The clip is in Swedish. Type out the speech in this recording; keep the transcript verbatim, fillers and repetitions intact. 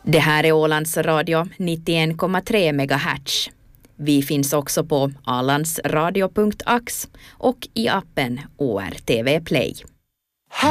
Det här är Ålands Radio nittioen komma tre megahertz. Vi finns också på ålandsradio punkt ax och i appen O R T V Play.